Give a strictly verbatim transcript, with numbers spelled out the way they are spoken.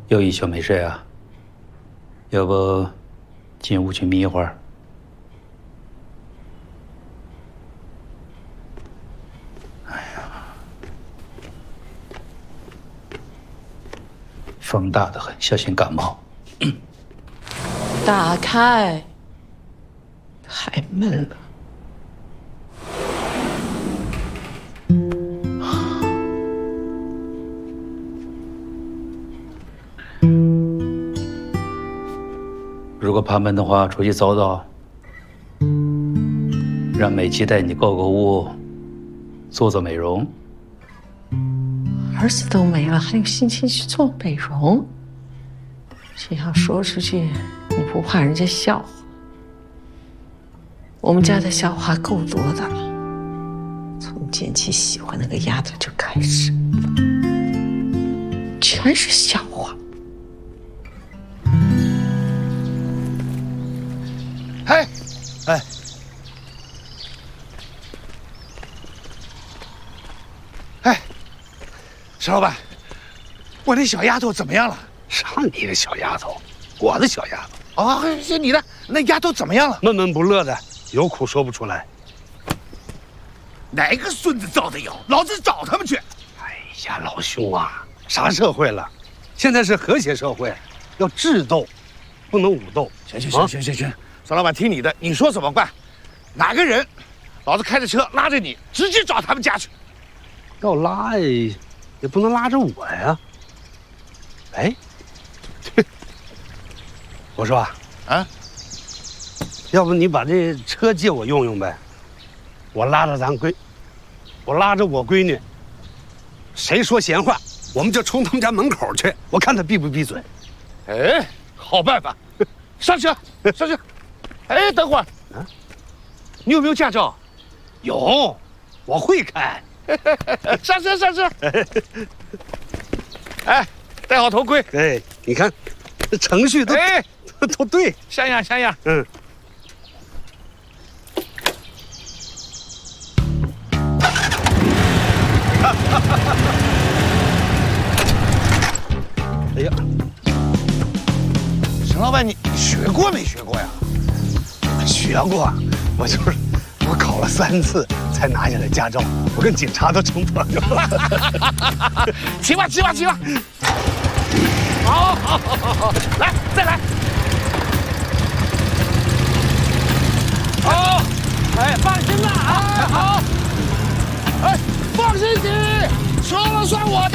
又一宿没睡啊？要不进屋去眯一会儿？哎呀，风大得很，小心感冒。 打开，太闷了。 如果怕闷的话，出去走走，让美琪带你购购物，做做美容。 儿子都没了，还有心情去做美容？这样说出去，你不怕人家笑话？我们家的笑话够多的了，从建奇喜欢那个丫头就开始，全是笑话。 哎，哎，哎，石老板，我那小丫头怎么样了？ 啥你的小丫头？我的小丫头啊，是你的那丫头怎么样了？ 闷闷不乐的，有苦说不出来。 哪个孙子造的谣？老子找他们去！ 哎呀，老兄啊，啥社会了？现在是和谐社会，要智斗，不能武斗。 行行行行行行。 孙老板，听你的，你说怎么办？哪个人，老子开着车拉着你，直接找他们家去。 要拉也也不能拉着我呀。哎，我说啊， 啊， 要不你把这车借我用用呗？我拉着咱闺，我拉着我闺女，谁说闲话，我们就冲他们家门口去，我看他闭不闭嘴。 哎，好办法，上车，上车。 哎，等会儿，啊，你有没有驾照？ 有，我会开。 上车，上车。哎，戴好头盔。 哎，你看，这程序都哎都对， 像样像样。 嗯。哎呀， 沈老板，你学过没学过呀？ 学过，我就是我考了三次才拿下来驾照，我跟警察都成朋友了。 骑吧，骑吧，骑吧！好，好，好，好，好，来，再来！好，哎，放心了啊！好，哎，放心骑，说了算我